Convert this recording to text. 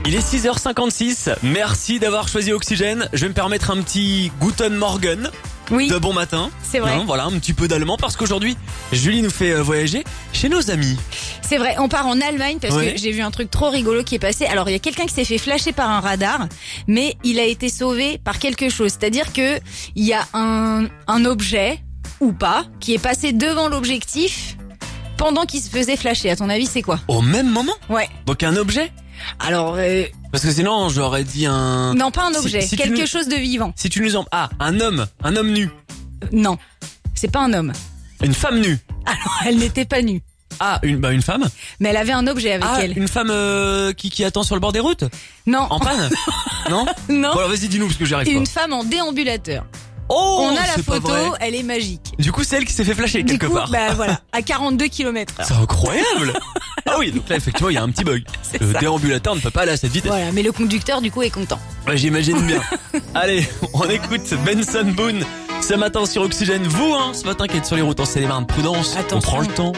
Il est 6h56, merci d'avoir choisi Oxygène. Je vais me permettre un petit Guten Morgen Oui, de bon matin. c'est vrai. Voilà, un petit peu d'allemand parce qu'aujourd'hui, Julie nous fait voyager chez nos amis. C'est vrai, on part en Allemagne parce Ouais. que j'ai vu un truc trop rigolo qui est passé. Alors, il y a quelqu'un qui s'est fait flasher par un radar, mais il a été sauvé par quelque chose. C'est-à-dire que il y a un objet, ou pas, qui est passé devant l'objectif pendant qu'il se faisait flasher. À ton avis, c'est quoi? Au même moment? Ouais. Donc un objet? Alors, Parce que sinon, j'aurais dit un... non, pas un Si- objet, si tu quelque nous- chose de vivant. Si tu nous en... Ah, un homme nu. Non, c'est pas un homme. Une femme nue. Alors, elle n'était pas nue, Ah, une femme? mais elle avait un objet avec Ah, elle. une femme qui attend sur le bord des routes? Non, En panne? Non? non, Bon alors vas-y, dis-nous parce que j'y arrive pas. une femme en déambulateur. Oh, On a la c'est pas photo, vrai. elle est magique. Du coup, c'est elle qui s'est fait flasher Du quelque coup, part. bah voilà, à 42 km/h. C'est incroyable. Ah oui, donc là effectivement il y a un petit bug. C'est Le ça. déambulateur ne peut pas aller à cette vitesse. Voilà, mais le conducteur du coup est content. Ouais, j'imagine bien. Allez, on écoute Benson Boone ce matin sur Oxygène. Vous, ce matin qui êtes sur les routes en Seine-et-Marne, prudence, on Attention. prend le temps.